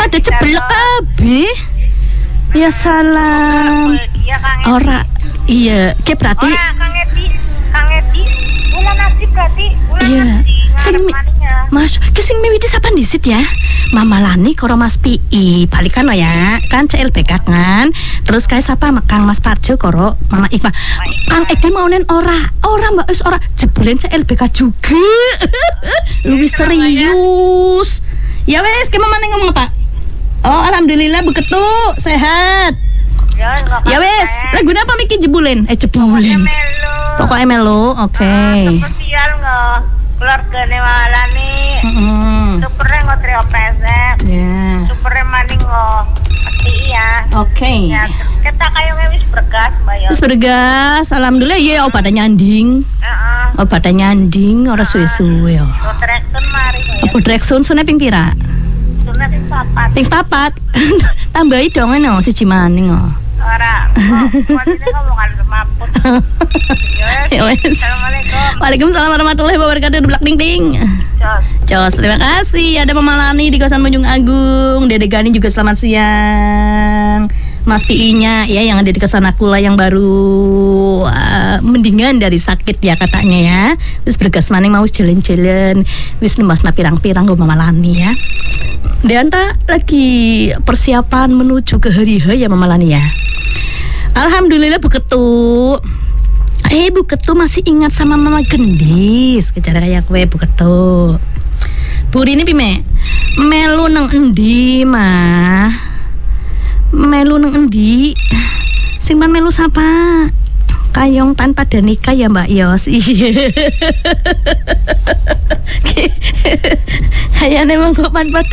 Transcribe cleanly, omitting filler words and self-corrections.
pada ceblek kabeh. Ya salam. Ora iya, ki berarti Kang Edi, bulan nasi berarti. iya. Mas, sing miwiti sapa disit ya? Mama Lani karo Mas Pi balikan lo ya. Kan CLBK kan. Terus kayak sapa Kang Mas Parjo karo Mama Iqbal. Kang Edi maunen ora Mbak wis ora jebolen CLBK juga. Luwih serius. Ya wes, ki mama ngomong apa? Oh, alhamdulillah beketu, sehat. Ya wes, lagu apa miki jebolen? Jebolen. Pokoknya melu, oke. Spesial nggak keluargane Malani. Supernya nggak trio pesek. Ya. Supernya maning nggak pasti ya. Oke. Ya, kita kayaknya wis bergas, Mbak ya. Wis bergas, alhamdulillah ya obatnya nyanding. Obatnya nyanding, ora suwe-suwe ya. Drekson mari ya. Apa Drekson sune ping pira? Sune ping 4. Ping 4. Tambahi dong eno siji maning kok. Ora. Kok ini ngomongan semaput. Ya wes. Assalamualaikum. Waalaikumsalam warahmatullahi wabarakatuh. Blak ding ding. Jos, terima kasih. Ada Mama Lani di kawasan Munjung Agung. Dede Gani juga selamat siang. Mas PI-nya ya yang ada di kesana kula yang baru mendingan dari sakit ya katanya ya. Wis bergas maning mau jalan-jalan. Wis nembasna pirang-pirang go Mama Lani ya. Deanta lagi persiapan menuju ke hari H ya Mama Lani ya. Alhamdulillah beketu. Bu Ketu masih ingat sama Mama Gendis. Kecara kayak kue Bu Ketu. Bu Rini pime melu nang endi mah? Melu nang endi? Sing man melu sapa? Kayong tanpa ada nikah ya Mbak Yos. Iya. Kayane mong kok pan